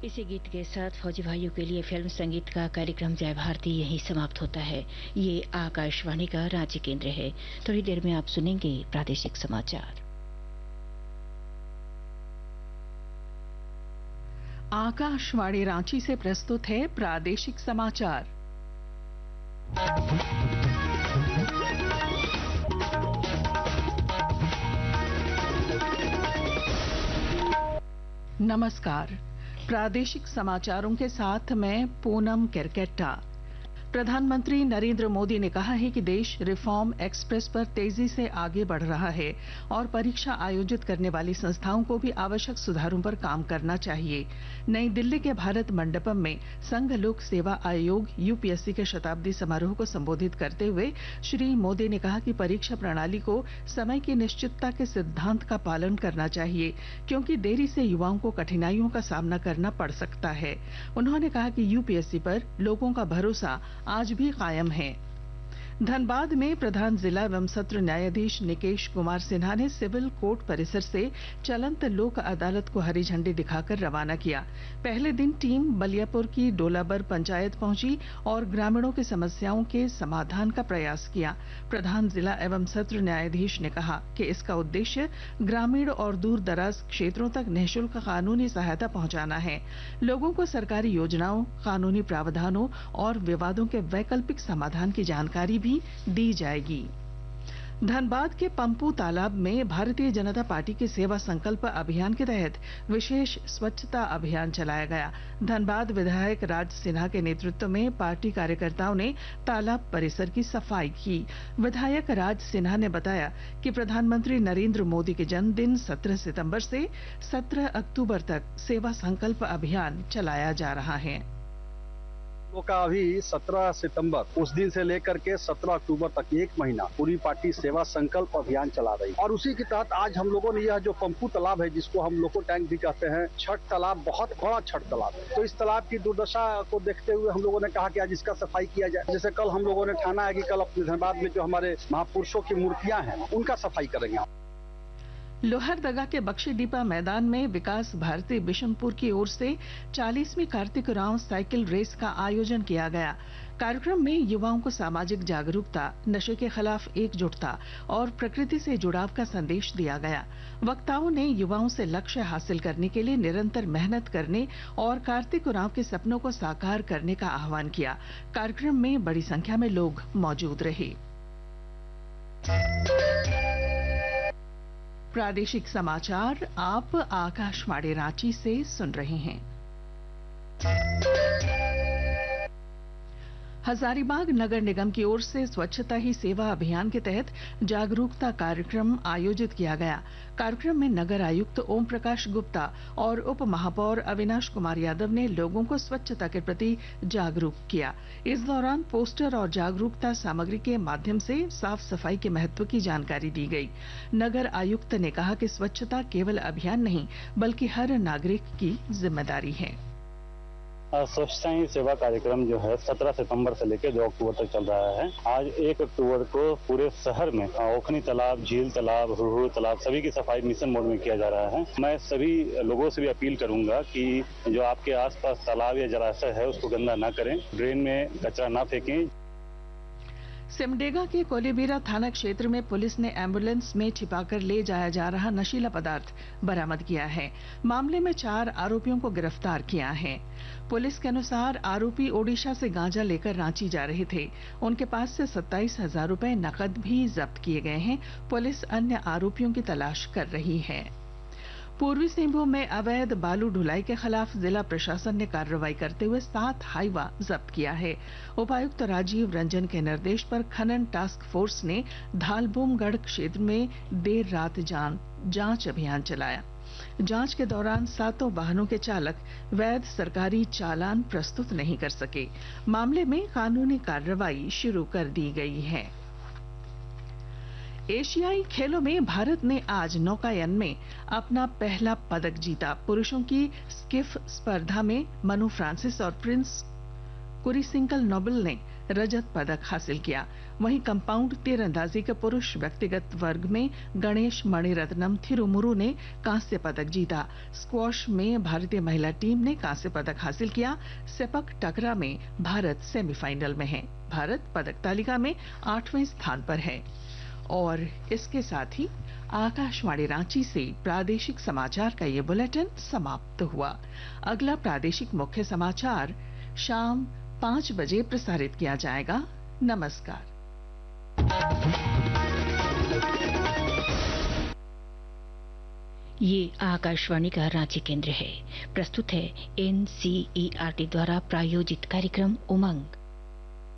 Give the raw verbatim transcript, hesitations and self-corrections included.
इसी गीत के साथ फौजी भाइयों के लिए फिल्म संगीत का कार्यक्रम जय भारती यहीं समाप्त होता है। ये आकाशवाणी का रांची केंद्र है। थोड़ी देर में आप सुनेंगे प्रादेशिक समाचार। आकाशवाणी रांची से प्रस्तुत है प्रादेशिक समाचार। नमस्कार, प्रादेशिक समाचारों के साथ मैं पूनम केरकेट्टा। प्रधानमंत्री नरेंद्र मोदी ने कहा है कि देश रिफॉर्म एक्सप्रेस पर तेजी से आगे बढ़ रहा है और परीक्षा आयोजित करने वाली संस्थाओं को भी आवश्यक सुधारों पर काम करना चाहिए। नई दिल्ली के भारत मंडपम में संघ लोक सेवा आयोग यूपीएससी के शताब्दी समारोह को संबोधित करते हुए श्री मोदी ने कहा कि परीक्षा प्रणाली को समय की निश्चितता के सिद्धांत का पालन करना चाहिए, क्योंकि देरी से युवाओं को कठिनाइयों का सामना करना पड़ सकता है। उन्होंने कहा कि यूपीएससी पर लोगों का भरोसा आज भी कायम है। धनबाद में प्रधान जिला एवं सत्र न्यायाधीश निकेश कुमार सिन्हा ने सिविल कोर्ट परिसर से चलंत लोक अदालत को हरी झंडी दिखाकर रवाना किया। पहले दिन टीम बलियापुर की डोलाबर पंचायत पहुंची और ग्रामीणों की समस्याओं के समाधान का प्रयास किया। प्रधान जिला एवं सत्र न्यायाधीश ने कहा कि इसका उद्देश्य ग्रामीण और दूर दराज क्षेत्रों तक निःशुल्क कानूनी सहायता पहुंचाना है। लोगों को सरकारी योजनाओं, कानूनी प्रावधानों और विवादों के वैकल्पिक समाधान की जानकारी भी दी जाएगी। धनबाद के पंपू तालाब में भारतीय जनता पार्टी के सेवा संकल्प अभियान के तहत विशेष स्वच्छता अभियान चलाया गया। धनबाद विधायक राज सिन्हा के नेतृत्व में पार्टी कार्यकर्ताओं ने तालाब परिसर की सफाई की। विधायक राज सिन्हा ने बताया कि प्रधानमंत्री नरेंद्र मोदी के जन्मदिन सत्रह सितंबर से सत्रह अक्टूबर तक सेवा संकल्प अभियान चलाया जा रहा है। का अभी सत्रह सितंबर उस दिन से लेकर के सत्रह अक्टूबर तक एक महीना पूरी पार्टी सेवा संकल्प अभियान चला रही और उसी के तहत आज हम लोगों ने यह जो पंपू तालाब है, जिसको हम लोको टैंक भी कहते हैं, छठ तालाब, बहुत बड़ा छठ तालाब है, तो इस तालाब की दुर्दशा को देखते हुए हम लोगों ने कहा कि आज इसका सफाई किया जाए। जैसे कल हम लोगों ने ठाना है कि कल अपने धनबाद में जो हमारे महापुरुषों की मूर्तियां हैं उनका सफाई करेंगे। लोहरदगा के बख्शीडीपा मैदान में विकास भारती बिशनपुर की ओर से चालीसवीं कार्तिक राव साइकिल रेस का आयोजन किया गया। कार्यक्रम में युवाओं को सामाजिक जागरूकता, नशे के खिलाफ एकजुटता और प्रकृति से जुड़ाव का संदेश दिया गया। वक्ताओं ने युवाओं से लक्ष्य हासिल करने के लिए निरंतर मेहनत करने और कार्तिक राव के सपनों को साकार करने का आह्वान किया। कार्यक्रम में बड़ी संख्या में लोग मौजूद रहे। प्रादेशिक समाचार आप आकाशवाणी रांची से सुन रहे हैं। हजारीबाग नगर निगम की ओर से स्वच्छता ही सेवा अभियान के तहत जागरूकता कार्यक्रम आयोजित किया गया। कार्यक्रम में नगर आयुक्त ओम प्रकाश गुप्ता और उप महापौर अविनाश कुमार यादव ने लोगों को स्वच्छता के प्रति जागरूक किया। इस दौरान पोस्टर और जागरूकता सामग्री के माध्यम से साफ सफाई के महत्व की जानकारी दी गई। नगर आयुक्त ने कहा कि स्वच्छता केवल अभियान नहीं, बल्कि हर नागरिक की जिम्मेदारी है। स्वच्छता ही सेवा कार्यक्रम जो है सत्रह सितंबर से लेकर दो अक्टूबर तक चल रहा है। आज एक अक्टूबर को पूरे शहर में ओखनी तालाब, झील तालाब, हुरहुर तालाब सभी की सफाई मिशन मोड में किया जा रहा है। मैं सभी लोगों से भी अपील करूंगा कि जो आपके आसपास तालाब या जलाशय है उसको गंदा ना करें, ड्रेन में कचरा ना फेंकें। सिमडेगा के कोलीबीरा थाना क्षेत्र में पुलिस ने एम्बुलेंस में छिपाकर ले जाया जा रहा नशीला पदार्थ बरामद किया है। मामले में चार आरोपियों को गिरफ्तार किया है। पुलिस के अनुसार आरोपी ओडिशा से गांजा लेकर रांची जा रहे थे। उनके पास से सत्ताईस हजार रूपये नकद भी जब्त किए गए हैं। पुलिस अन्य आरोपियों की तलाश कर रही है। पूर्वी सिंहभूम में अवैध बालू ढुलाई के खिलाफ जिला प्रशासन ने कार्रवाई करते हुए सात हाईवा जब्त किया है। उपायुक्त राजीव रंजन के निर्देश पर खनन टास्क फोर्स ने धालबोमगढ़ क्षेत्र में देर रात जांच अभियान चलाया। जांच के दौरान सातों वाहनों के चालक वैध सरकारी चालान प्रस्तुत नहीं कर सके। मामले में कानूनी कार्रवाई शुरू कर दी गई है। एशियाई खेलों में भारत ने आज नौकायन में अपना पहला पदक जीता। पुरुषों की स्किफ स्पर्धा में मनु फ्रांसिस और प्रिंस कुरिसिंकल नोबल ने रजत पदक हासिल किया। वहीं कंपाउंड तीरंदाजी के पुरुष व्यक्तिगत वर्ग में गणेश मणिरत्नम थिरुमुरु ने कांस्य पदक जीता। स्क्वॉश में भारतीय महिला टीम ने कांस्य पदक हासिल किया। सेपक टकरा में भारत सेमीफाइनल में है। भारत पदक तालिका में आठवें स्थान पर है। और इसके साथ ही आकाशवाणी रांची से प्रादेशिक समाचार का ये बुलेटिन समाप्त हुआ। अगला प्रादेशिक मुख्य समाचार शाम पांच बजे प्रसारित किया जाएगा। नमस्कार। ये आकाशवाणी का रांची केंद्र है। प्रस्तुत है एनसीईआरटी द्वारा प्रायोजित कार्यक्रम उमंग।